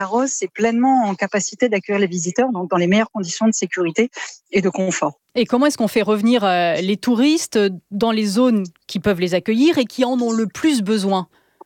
Garros est pleinement en capacité d'accueillir les visiteurs, donc dans les meilleures conditions de sécurité et de confort. Et comment est-ce qu'on fait revenir les touristes dans les zones qui peuvent les accueillir et qui en ont le plus besoin ?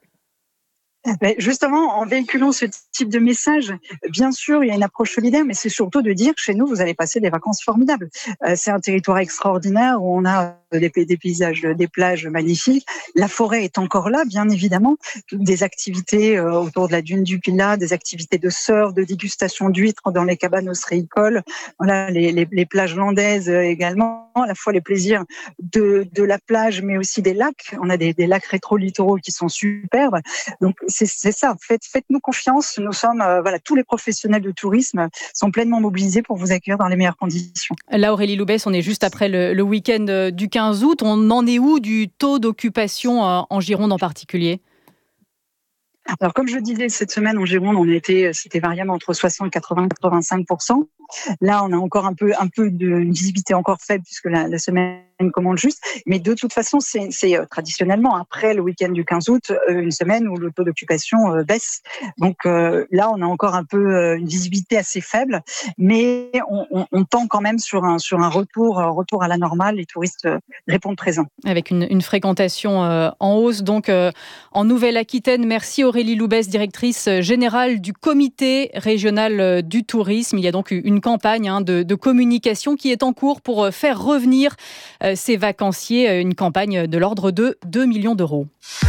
Mais justement, en véhiculant ce type de message, bien sûr, il y a une approche solidaire, mais c'est surtout de dire, chez nous, vous allez passer des vacances formidables. C'est un territoire extraordinaire où on a des paysages, des plages magnifiques. La forêt est encore là, bien évidemment. Des activités autour de la dune du Pilat, des activités de surf, de dégustation d'huîtres dans les cabanes ostréicoles. Voilà, les plages landaises également, à la fois les plaisirs de la plage, mais aussi des lacs. On a des lacs rétro-littoraux qui sont superbes. Donc, c'est ça. Faites-nous confiance. Nous sommes, tous les professionnels de tourisme sont pleinement mobilisés pour vous accueillir dans les meilleures conditions. Là, Aurélie Loubès, on est juste après le week-end du 15 août. On en est où du taux d'occupation en Gironde en particulier ? Alors, comme je le disais, cette semaine en Gironde, c'était variable entre 60, 80, 85%. Là, on a encore un peu de visibilité encore faible puisque la semaine commence juste. Mais de toute façon, c'est traditionnellement après le week-end du 15 août, une semaine où le taux d'occupation baisse. Donc là, on a encore un peu une visibilité assez faible, mais on tend quand même sur un retour à la normale. Les touristes répondent présents. Avec une fréquentation en hausse, donc en Nouvelle-Aquitaine. Merci Aurélie Loubès, directrice générale du comité régional du tourisme. Il y a donc une campagne de communication qui est en cours pour faire revenir ces vacanciers, une campagne de l'ordre de 2 millions d'euros.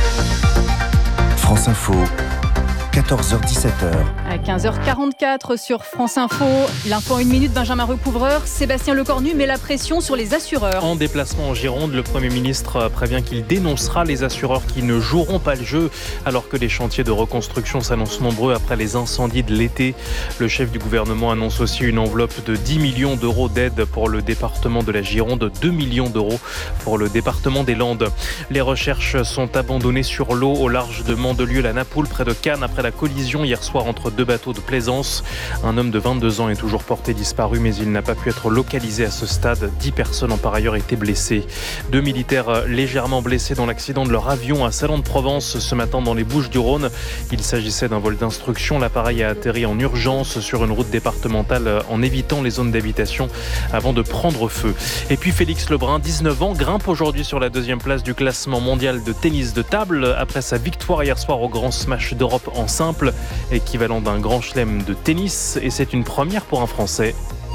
France Info, 14h-17h. À 15h44 sur France Info, l'info en 1 minute, Benjamin Recouvreur. Sébastien Lecornu met la pression sur les assureurs. En déplacement en Gironde, le Premier ministre prévient qu'il dénoncera les assureurs qui ne joueront pas le jeu alors que les chantiers de reconstruction s'annoncent nombreux après les incendies de l'été. Le chef du gouvernement annonce aussi une enveloppe de 10 millions d'euros d'aide pour le département de la Gironde, 2 millions d'euros pour le département des Landes. Les recherches sont abandonnées sur l'eau au large de Mandelieu-la-Napoule, près de Cannes, après la collision hier soir entre deux bateaux de plaisance. Un homme de 22 ans est toujours porté disparu, mais il n'a pas pu être localisé à ce stade. 10 personnes ont par ailleurs été blessées. 2 militaires légèrement blessés dans l'accident de leur avion à Salon-de-Provence ce matin dans les Bouches-du-Rhône. Il s'agissait d'un vol d'instruction. L'appareil a atterri en urgence sur une route départementale en évitant les zones d'habitation avant de prendre feu. Et puis Félix Lebrun, 19 ans, grimpe aujourd'hui sur la 2e place du classement mondial de tennis de table après sa victoire hier soir au Grand Smash d'Europe en simple, équivalent d'un grand chelem de tennis, et c'est une première pour un Français.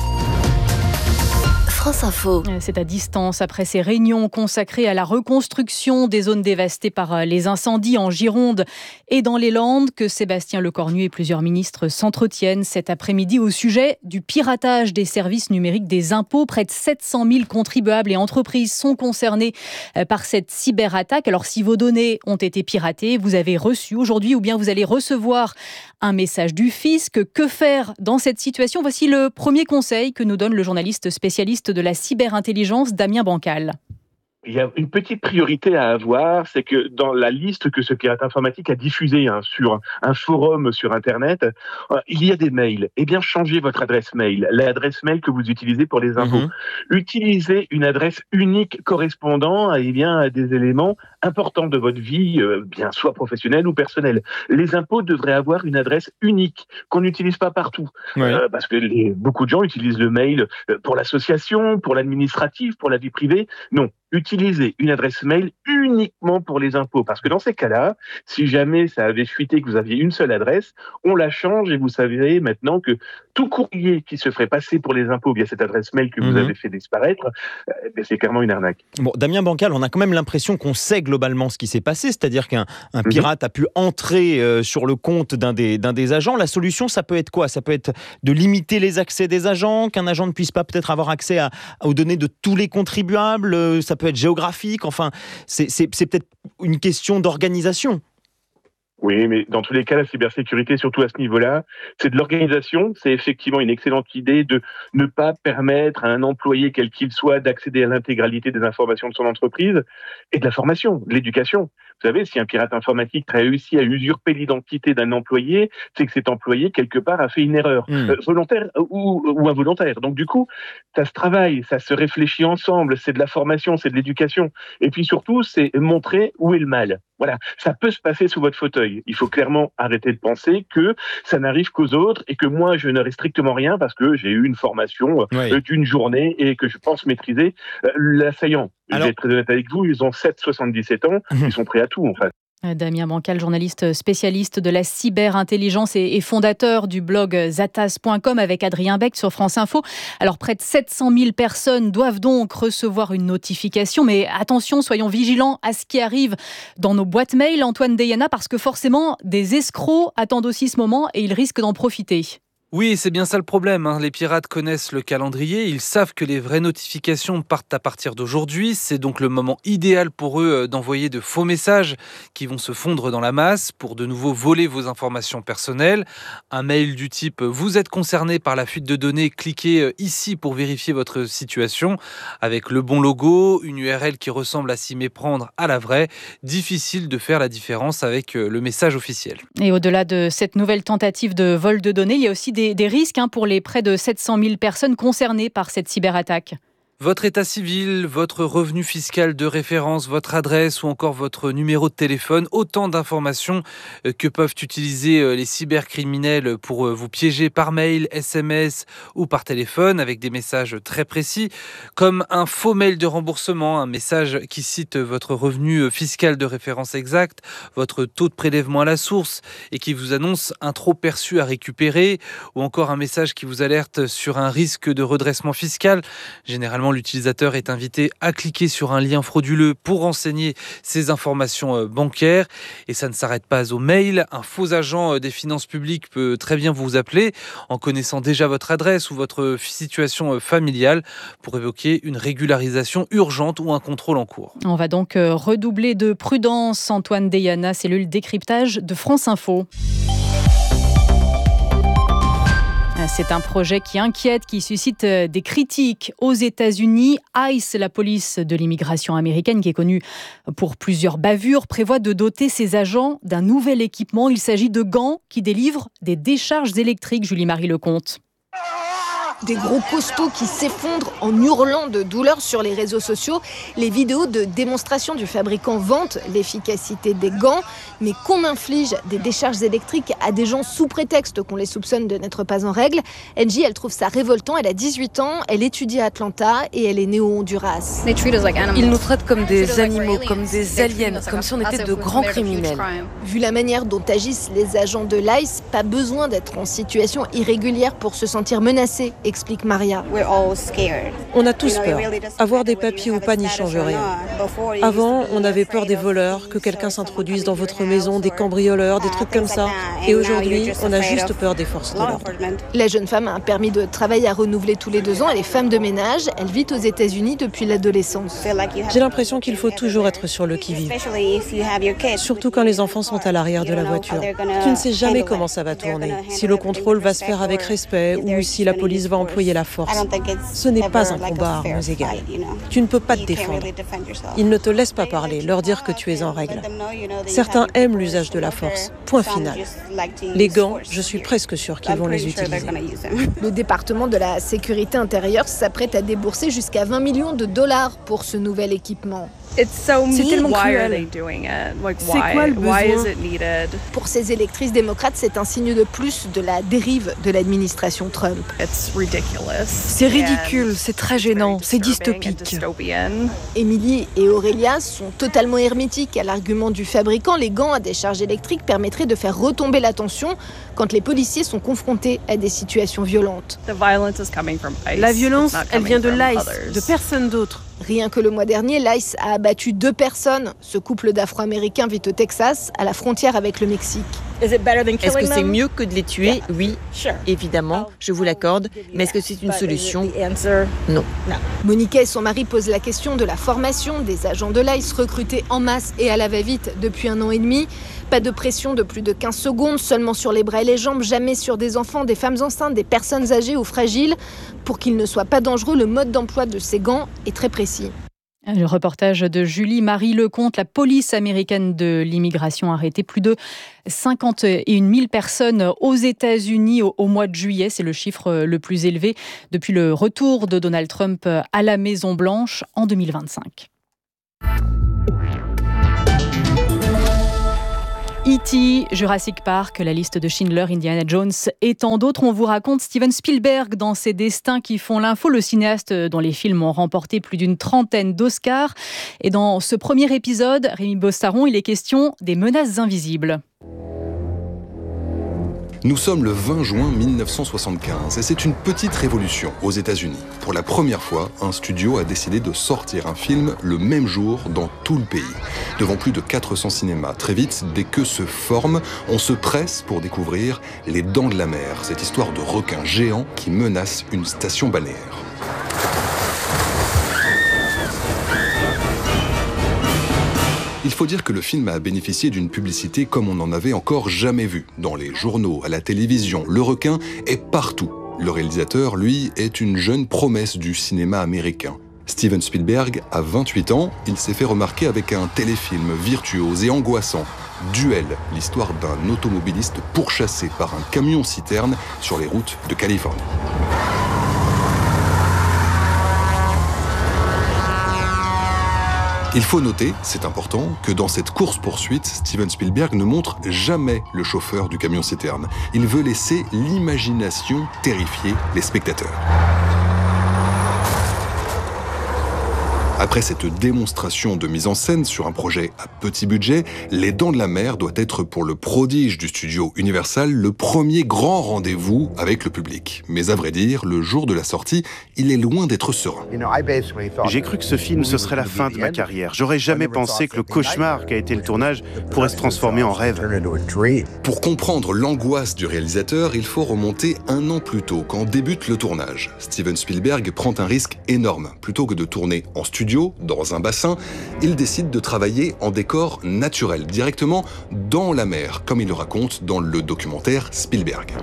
France Info. C'est à distance après ces réunions consacrées à la reconstruction des zones dévastées par les incendies en Gironde et dans les Landes que Sébastien Lecornu et plusieurs ministres s'entretiennent cet après-midi au sujet du piratage des services numériques des impôts. Près de 700 000 contribuables et entreprises sont concernés par cette cyberattaque. Alors si vos données ont été piratées, vous avez reçu aujourd'hui ou bien vous allez recevoir un message du fisc. Que faire dans cette situation ? Voici le premier conseil que nous donne le journaliste spécialiste de la cyberintelligence, Damien Bancal. Il y a une petite priorité à avoir, c'est que dans la liste que ce pirate informatique a diffusée sur un forum sur Internet, il y a des mails. Eh bien, changez votre adresse mail, l'adresse mail que vous utilisez pour les impôts. Utilisez une adresse unique correspondant à des éléments importants de votre vie, bien soit professionnelle ou personnelle. Les impôts devraient avoir une adresse unique qu'on n'utilise pas partout, parce que beaucoup de gens utilisent le mail pour l'association, pour l'administratif, pour la vie privée. Non. Utilisez une adresse mail uniquement pour les impôts. Parce que dans ces cas-là, si jamais ça avait fuité que vous aviez une seule adresse, on la change et vous savez maintenant que tout courrier qui se ferait passer pour les impôts via cette adresse mail que vous avez fait disparaître, c'est clairement une arnaque. Bon, Damien Bancal, on a quand même l'impression qu'on sait globalement ce qui s'est passé, c'est-à-dire qu'un pirate a pu entrer sur le compte d'un des agents. La solution, ça peut être quoi ? Ça peut être de limiter les accès des agents, qu'un agent ne puisse pas peut-être avoir accès aux données de tous les contribuables, ça peut être géographique, enfin, c'est peut-être une question d'organisation. Oui, mais dans tous les cas, la cybersécurité, surtout à ce niveau-là, c'est de l'organisation. C'est effectivement une excellente idée de ne pas permettre à un employé, quel qu'il soit, d'accéder à l'intégralité des informations de son entreprise et de la formation, de l'éducation. Vous savez, si un pirate informatique réussit à usurper l'identité d'un employé, c'est que cet employé, quelque part, a fait une erreur, volontaire ou involontaire. Donc du coup, ça se travaille, ça se réfléchit ensemble, c'est de la formation, c'est de l'éducation. Et puis surtout, c'est montrer où est le mal. Voilà, ça peut se passer sous votre fauteuil. Il faut clairement arrêter de penser que ça n'arrive qu'aux autres et que moi, je n'aurai strictement rien parce que j'ai eu une formation d'une journée et que je pense maîtriser l'assaillant. Je vais être très honnête avec vous, ils ont 77 ans, ils sont prêts à tout en fait. Damien Bancal, journaliste spécialiste de la cyberintelligence et fondateur du blog zatas.com avec Adrien Beck sur France Info. Alors près de 700 000 personnes doivent donc recevoir une notification, mais attention, soyons vigilants à ce qui arrive dans nos boîtes mail, Antoine Deyana, parce que forcément des escrocs attendent aussi ce moment et ils risquent d'en profiter. Oui, c'est bien ça le problème. Les pirates connaissent le calendrier. Ils savent que les vraies notifications partent à partir d'aujourd'hui. C'est donc le moment idéal pour eux d'envoyer de faux messages qui vont se fondre dans la masse pour de nouveau voler vos informations personnelles. Un mail du type « Vous êtes concerné par la fuite de données, cliquez ici pour vérifier votre situation » avec le bon logo, une URL qui ressemble à s'y méprendre à la vraie. Difficile de faire la différence avec le message officiel. Et au-delà de cette nouvelle tentative de vol de données, il y a aussi des risques pour les près de 700 000 personnes concernées par cette cyberattaque. Votre état civil, votre revenu fiscal de référence, votre adresse ou encore votre numéro de téléphone, autant d'informations que peuvent utiliser les cybercriminels pour vous piéger par mail, SMS ou par téléphone avec des messages très précis, comme un faux mail de remboursement, un message qui cite votre revenu fiscal de référence exact, votre taux de prélèvement à la source et qui vous annonce un trop perçu à récupérer, ou encore un message qui vous alerte sur un risque de redressement fiscal. Généralement, l'utilisateur est invité à cliquer sur un lien frauduleux pour renseigner ses informations bancaires. Et ça ne s'arrête pas aux mails. Un faux agent des finances publiques peut très bien vous appeler en connaissant déjà votre adresse ou votre situation familiale pour évoquer une régularisation urgente ou un contrôle en cours. On va donc redoubler de prudence. Antoine Deyana, cellule décryptage de France Info. C'est un projet qui inquiète, qui suscite des critiques aux États-Unis. ICE, la police de l'immigration américaine, qui est connue pour plusieurs bavures, prévoit de doter ses agents d'un nouvel équipement. Il s'agit de gants qui délivrent des décharges électriques. Julie-Marie Lecomte. Des gros costauds qui s'effondrent en hurlant de douleur sur les réseaux sociaux. Les vidéos de démonstration du fabricant vantent l'efficacité des gants, mais qu'on inflige des décharges électriques à des gens sous prétexte qu'on les soupçonne de n'être pas en règle. Angie, elle trouve ça révoltant. Elle a 18 ans, elle étudie à Atlanta et elle est née au Honduras. Ils nous traitent comme des animaux, comme des aliens, comme si on était de grands criminels. Vu la manière dont agissent les agents de l'ICE, pas besoin d'être en situation irrégulière pour se sentir menacé, explique Maria. On a tous peur. Avoir des papiers ou pas n'y change rien. Avant, on avait peur des voleurs, que quelqu'un s'introduise dans votre maison, des cambrioleurs, des trucs comme ça. Et aujourd'hui, on a juste peur des forces de l'ordre. La jeune femme a un permis de travail à renouveler tous les 2 ans. Elle est femme de ménage. Elle vit aux États-Unis depuis l'adolescence. J'ai l'impression qu'il faut toujours être sur le qui-vive. Surtout quand les enfants sont à l'arrière de la voiture. Tu ne sais jamais comment ça va tourner. Si le contrôle va se faire avec respect ou si la police va employer la force. Ce n'est pas un combat à armes égales. Tu ne peux pas te défendre. Ils ne te laissent pas parler, leur dire que tu es en règle. Certains aiment l'usage de la force. Point final. Les gants, je suis presque sûre qu'ils vont les utiliser. Le département de la sécurité intérieure s'apprête à débourser jusqu'à 20 millions de dollars pour ce nouvel équipement. C'est tellement cruel. C'est quoi le besoin? Pour ces électrices démocrates, c'est un signe de plus de la dérive de l'administration Trump. C'est ridicule, c'est très gênant, c'est dystopique. Émilie et Aurélia sont totalement hermétiques à l'argument du fabricant. Les gants à décharge électrique permettraient de faire retomber la tension quand les policiers sont confrontés à des situations violentes. La violence, elle vient de l'ICE, de personne d'autre. Rien que le mois dernier, l'ICE a abattu 2 personnes. Ce couple d'Afro-Américains vit au Texas, à la frontière avec le Mexique. Est-ce que c'est mieux que de les tuer? Oui, évidemment, je vous l'accorde. Mais est-ce que c'est une solution? Non. Monica et son mari posent la question de la formation des agents de l'ICE recrutés en masse et à la va-vite depuis 1 an et demi. Pas de pression de plus de 15 secondes, seulement sur les bras et les jambes, jamais sur des enfants, des femmes enceintes, des personnes âgées ou fragiles. Pour qu'ils ne soient pas dangereux, le mode d'emploi de ces gants est très précis. Le reportage de Julie-Marie Lecomte. La police américaine de l'immigration a arrêté plus de 51 000 personnes aux États-Unis au mois de juillet. C'est le chiffre le plus élevé depuis le retour de Donald Trump à la Maison-Blanche en 2025. E.T., Jurassic Park, la liste de Schindler, Indiana Jones et tant d'autres. On vous raconte Steven Spielberg dans ses destins qui font l'info, le cinéaste dont les films ont remporté plus d'une trentaine d'Oscars. Et dans ce premier épisode, Rémi Bostaron, il est question des menaces invisibles. Nous sommes le 20 juin 1975 et c'est une petite révolution aux États-Unis. Pour la première fois, un studio a décidé de sortir un film le même jour dans tout le pays. Devant plus de 400 cinémas, très vite, des queues se forment, on se presse pour découvrir Les Dents de la Mer, cette histoire de requin géant qui menace une station balnéaire. Il faut dire que le film a bénéficié d'une publicité comme on n'en avait encore jamais vu. Dans les journaux, à la télévision, le requin est partout. Le réalisateur, lui, est une jeune promesse du cinéma américain. Steven Spielberg a 28 ans, il s'est fait remarquer avec un téléfilm virtuose et angoissant. Duel, l'histoire d'un automobiliste pourchassé par un camion-citerne sur les routes de Californie. Il faut noter, c'est important, que dans cette course-poursuite, Steven Spielberg ne montre jamais le chauffeur du camion-citerne. Il veut laisser l'imagination terrifier les spectateurs. Après cette démonstration de mise en scène sur un projet à petit budget, Les Dents de la Mer doit être pour le prodige du studio Universal le premier grand rendez-vous avec le public. Mais à vrai dire, le jour de la sortie, il est loin d'être serein. J'ai cru que ce film, ce serait la fin de ma carrière. J'aurais jamais pensé que le cauchemar qu'a été le tournage pourrait se transformer en rêve. Pour comprendre l'angoisse du réalisateur, il faut remonter 1 an plus tôt, quand débute le tournage. Steven Spielberg prend un risque énorme. Plutôt que de tourner en studio, dans un bassin, il décide de travailler en décor naturel, directement dans la mer, comme il le raconte dans le documentaire Spielberg.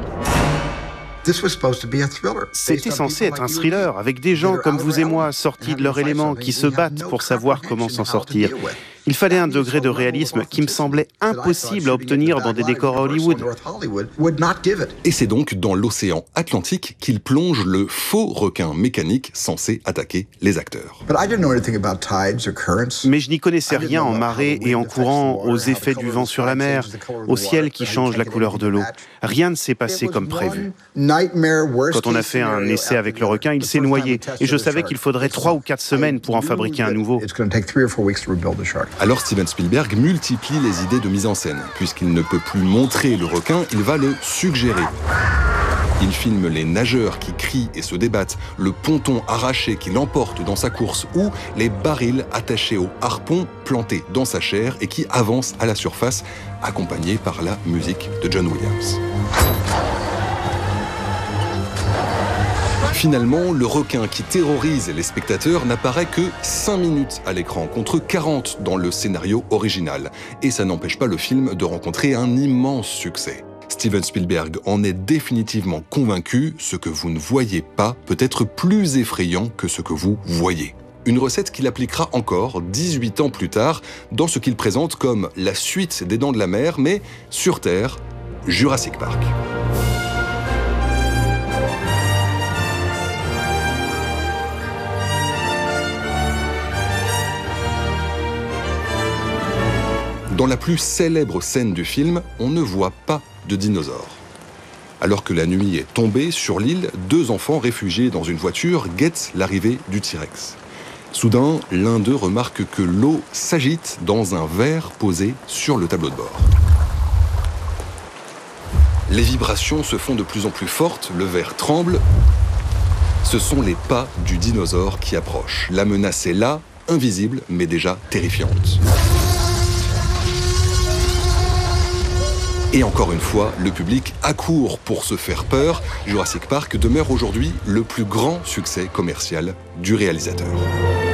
C'était censé être un thriller, avec des gens comme vous et moi, sortis de leur élément, qui se battent pour savoir comment s'en sortir. Il fallait un degré de réalisme qui me semblait impossible à obtenir dans des décors à Hollywood. Et c'est donc dans l'océan Atlantique qu'il plonge le faux requin mécanique censé attaquer les acteurs. Mais je n'y connaissais rien en marée et en courant, aux effets du vent sur la mer, au ciel qui change la couleur de l'eau. Rien ne s'est passé comme prévu. Quand on a fait un essai avec le requin, il s'est noyé et je savais qu'il faudrait 3 ou 4 semaines pour en fabriquer un nouveau. Alors Steven Spielberg multiplie les idées de mise en scène. Puisqu'il ne peut plus montrer le requin, il va le suggérer. Il filme les nageurs qui crient et se débattent, le ponton arraché qui l'emporte dans sa course ou les barils attachés au harpon plantés dans sa chair et qui avancent à la surface, accompagnés par la musique de John Williams. Finalement, le requin qui terrorise les spectateurs n'apparaît que 5 minutes à l'écran, contre 40 dans le scénario original. Et ça n'empêche pas le film de rencontrer un immense succès. Steven Spielberg en est définitivement convaincu, ce que vous ne voyez pas peut être plus effrayant que ce que vous voyez. Une recette qu'il appliquera encore 18 ans plus tard dans ce qu'il présente comme la suite des Dents de la Mer, mais sur Terre, Jurassic Park. Dans la plus célèbre scène du film, on ne voit pas de dinosaures. Alors que la nuit est tombée sur l'île, 2 enfants réfugiés dans une voiture guettent l'arrivée du T-Rex. Soudain, l'un d'eux remarque que l'eau s'agite dans un verre posé sur le tableau de bord. Les vibrations se font de plus en plus fortes, le verre tremble. Ce sont les pas du dinosaure qui approchent. La menace est là, invisible, mais déjà terrifiante. Et encore une fois, le public accourt pour se faire peur. Jurassic Park demeure aujourd'hui le plus grand succès commercial du réalisateur.